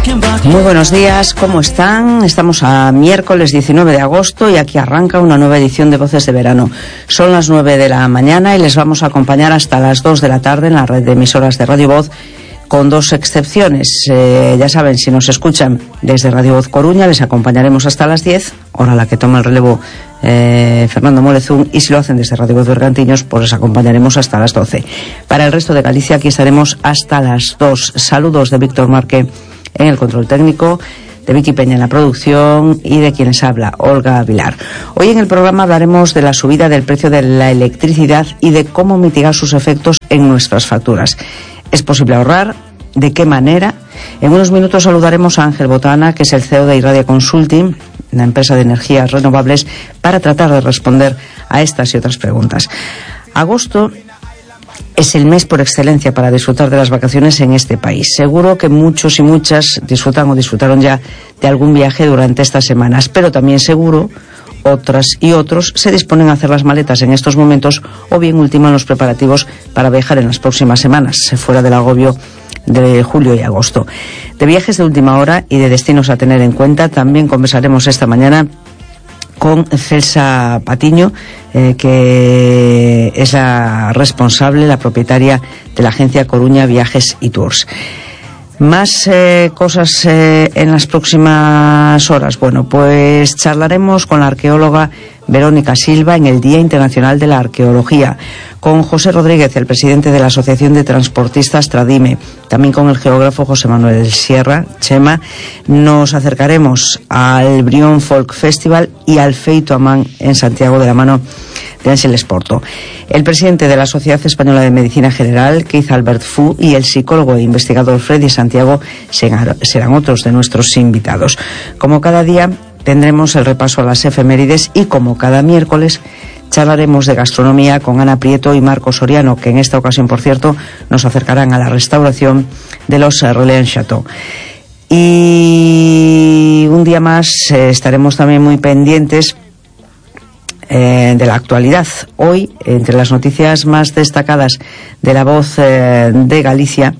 Muy buenos días, ¿cómo están? Estamos a miércoles 19 de agosto y aquí arranca una nueva edición de Voces de Verano. Son las 9 de la mañana y les vamos a acompañar hasta las 2 de la tarde en la red de emisoras de Radio Voz, con dos excepciones. Ya saben, si nos escuchan desde Radio Voz Coruña, les acompañaremos hasta las 10, hora a la que toma el relevo Fernando Molezún, y si lo hacen desde Radio Voz Bergantiños, pues les acompañaremos hasta las 12. Para el resto de Galicia, aquí estaremos hasta las 2. Saludos de Víctor Marque en el control técnico, de Vicky Peña en la producción y de quienes habla, Olga Vilar. Hoy en el programa hablaremos de la subida del precio de la electricidad y de cómo mitigar sus efectos en nuestras facturas. ¿Es posible ahorrar? ¿De qué manera? En unos minutos saludaremos a Ángel Botana, que es el CEO de Irradia Consulting, una empresa de energías renovables, para tratar de responder a estas y otras preguntas. Agosto es el mes por excelencia para disfrutar de las vacaciones en este país. Seguro que muchos y muchas disfrutan o disfrutaron ya de algún viaje durante estas semanas, pero también seguro otras y otros se disponen a hacer las maletas en estos momentos o bien ultiman los preparativos para viajar en las próximas semanas, fuera del agobio de julio y agosto. De viajes de última hora y de destinos a tener en cuenta también conversaremos esta mañana con Celsa Patiño, que es la responsable, la propietaria de la agencia Coruña Viajes y Tours. Más cosas en las próximas horas. Bueno, pues charlaremos con la arqueóloga Verónica Silva en el Día Internacional de la Arqueología, con José Rodríguez, el presidente de la Asociación de Transportistas Tradime, también con el geógrafo José Manuel Sierra, Chema. Nos acercaremos al Brión Folk Festival y al Feito Amán en Santiago de la mano de Ángel Esporto. El presidente de la Sociedad Española de Medicina General, Keith Albert Fu, y el psicólogo e investigador Freddy Santiago serán otros de nuestros invitados. Como cada día, tendremos el repaso a las efemérides y, como cada miércoles, charlaremos de gastronomía con Ana Prieto y Marco Soriano, que en esta ocasión, por cierto, nos acercarán a la restauración de los Relais Chateau. Y un día más estaremos también muy pendientes de la actualidad. Hoy, entre las noticias más destacadas de La Voz de Galicia,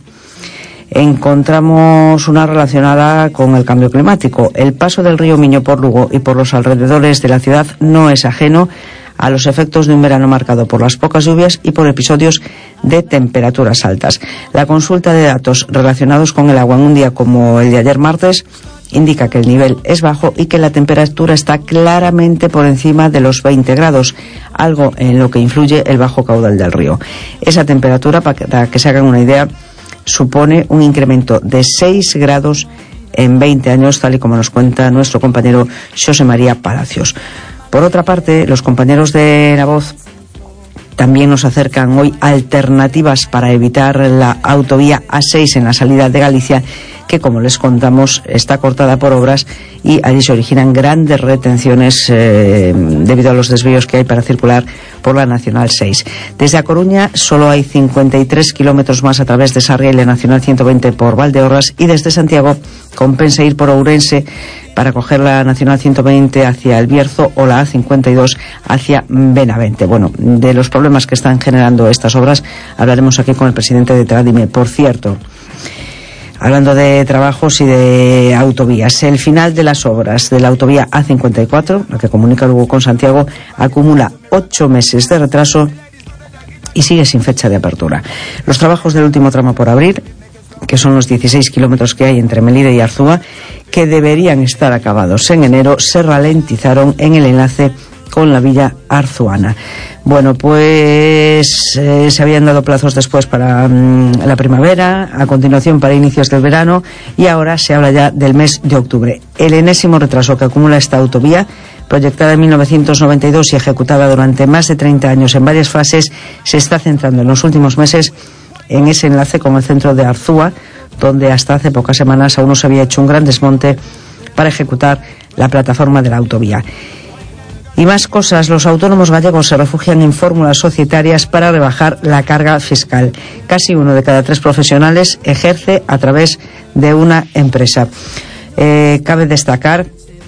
encontramos una relacionada con el cambio climático. El paso del río Miño por Lugo y por los alrededores de la ciudad no es ajeno a los efectos de un verano marcado por las pocas lluvias y por episodios de temperaturas altas. La consulta de datos relacionados con el agua en un día como el de ayer martes indica que el nivel es bajo y que la temperatura está claramente por encima de los 20 grados, algo en lo que influye el bajo caudal del río. Esa temperatura, para que se hagan una idea, supone un incremento de 6 grados en 20 años, tal y como nos cuenta nuestro compañero José María Palacios. Por otra parte, los compañeros de La Voz también nos acercan hoy alternativas para evitar la autovía A6 en la salida de Galicia, que, como les contamos, está cortada por obras y allí se originan grandes retenciones debido a los desvíos que hay para circular por la Nacional 6. Desde A Coruña solo hay 53 kilómetros más a través de Sarria y la Nacional 120 por Valdeorras, y desde Santiago compensa ir por Ourense para coger la Nacional 120 hacia El Bierzo o la A52 hacia Benavente. Bueno, de los problemas que están generando estas obras hablaremos aquí con el presidente de Tradime. Por cierto, hablando de trabajos y de autovías, el final de las obras de la autovía A54, la que comunica Lugo con Santiago, acumula 8 meses de retraso y sigue sin fecha de apertura. Los trabajos del último tramo por abrir, que son los 16 kilómetros que hay entre Melide y Arzúa, que deberían estar acabados en enero, se ralentizaron en el enlace con la villa arzuana. Bueno, pues se habían dado plazos después para la primavera, a continuación para inicios del verano, y ahora se habla ya del mes de octubre. El enésimo retraso que acumula esta autovía, proyectada en 1992 y ejecutada durante más de 30 años en varias fases, se está centrando en los últimos meses en ese enlace con el centro de Arzúa, donde hasta hace pocas semanas aún no se había hecho un gran desmonte para ejecutar la plataforma de la autovía. Y más cosas, los autónomos gallegos se refugian en fórmulas societarias para rebajar la carga fiscal. Casi 1 de cada 3 profesionales ejerce a través de una empresa. Cabe destacar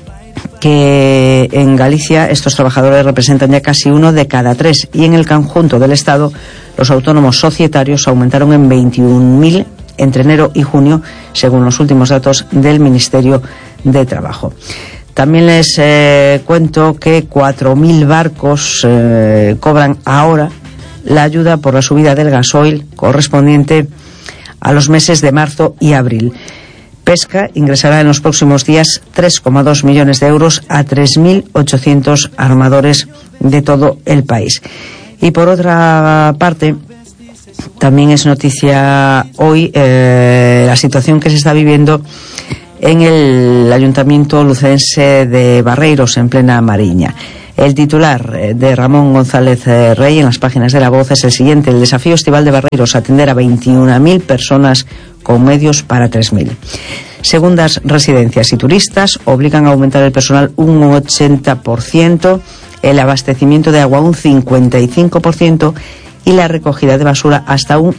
que en Galicia estos trabajadores representan ya casi 1 de cada 3, y en el conjunto del Estado los autónomos societarios aumentaron en 21.000 entre enero y junio, según los últimos datos del Ministerio de Trabajo. También les cuento que 4.000 barcos cobran ahora la ayuda por la subida del gasoil correspondiente a los meses de marzo y abril. Pesca ingresará en los próximos días 3,2 millones de euros a 3.800 armadores de todo el país. Y por otra parte, también es noticia hoy la situación que se está viviendo en el Ayuntamiento lucense de Barreiros, en plena Mariña. El titular de Ramón González Rey en las páginas de La Voz es el siguiente: el desafío estival de Barreiros, atender a 21.000 personas con medios para 3.000. Segundas residencias y turistas obligan a aumentar el personal un 80%, el abastecimiento de agua un 55% y la recogida de basura hasta un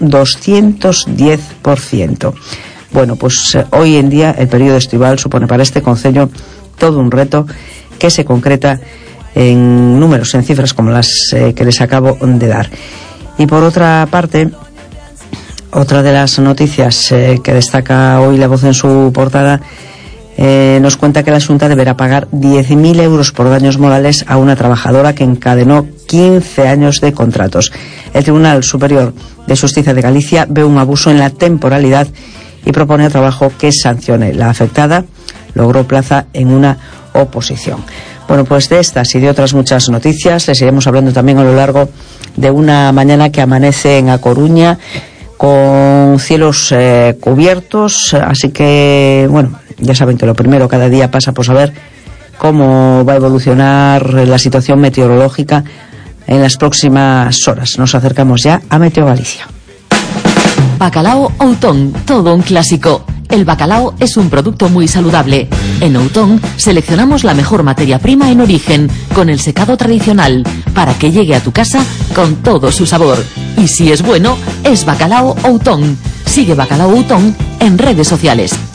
210%. Bueno, pues hoy en día el periodo estival supone para este concello todo un reto que se concreta en números, en cifras como las que les acabo de dar. Y por otra parte, otra de las noticias que destaca hoy La Voz en su portada nos cuenta que la Xunta deberá pagar 10.000 euros por daños morales a una trabajadora que encadenó 15 años de contratos. El Tribunal Superior de Justicia de Galicia ve un abuso en la temporalidad y propone al trabajo que sancione. La afectada logró plaza en una oposición. Bueno, pues de estas y de otras muchas noticias les iremos hablando también a lo largo de una mañana que amanece en A Coruña con cielos cubiertos, así que, bueno, ya saben que lo primero cada día pasa por saber cómo va a evolucionar la situación meteorológica en las próximas horas. Nos acercamos ya a Meteo Galicia. Bacalao Outón, todo un clásico. El bacalao es un producto muy saludable. En Outón seleccionamos la mejor materia prima en origen, con el secado tradicional, para que llegue a tu casa con todo su sabor. Y si es bueno, es Bacalao Outón. Sigue Bacalao Outón en redes sociales.